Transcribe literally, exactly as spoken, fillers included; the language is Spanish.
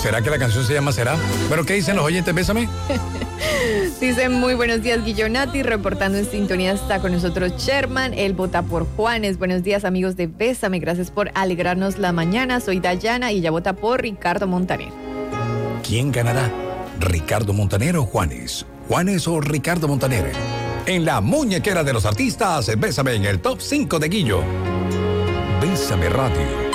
¿Será que la canción se llama Será? ¿Pero qué dicen los oyentes? Bésame. Dicen muy buenos días, Guillonati, reportando en sintonía está con nosotros Sherman, él vota por Juanes. Buenos días, amigos de Bésame, gracias por alegrarnos la mañana. Soy Dayana y ella vota por Ricardo Montaner. ¿Quién ganará? ¿Ricardo Montaner o Juanes? ¿Juanes o Ricardo Montaner? En la muñequera de los artistas, Bésame en el top cinco de Guillo. Bésame Radio.